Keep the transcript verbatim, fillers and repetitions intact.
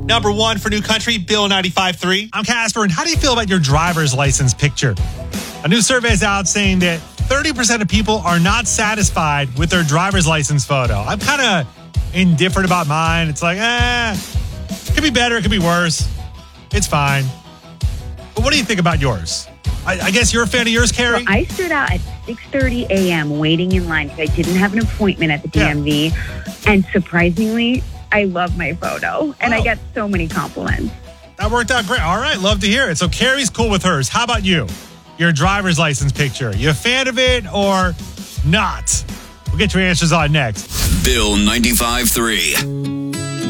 Number one for New Country, Bill ninety-five three. I'm Casper, and how do you feel about your driver's license picture? A new survey is out saying that thirty percent of people are not satisfied with their driver's license photo. I'm kind of indifferent about mine. It's like, eh, it could be better, it could be worse. It's fine. But what do you think about yours? I, I guess you're a fan of yours, Carrie? Well, I stood out at six thirty a.m. waiting in line because I didn't have an appointment at the D M V. Yeah. And surprisingly, I love my photo. And oh. I get so many compliments. That worked out great. All right, love to hear it. So Carrie's cool with hers. How about you? Your driver's license picture. You a fan of it or not? We'll get your answers on next. Bill ninety-five three.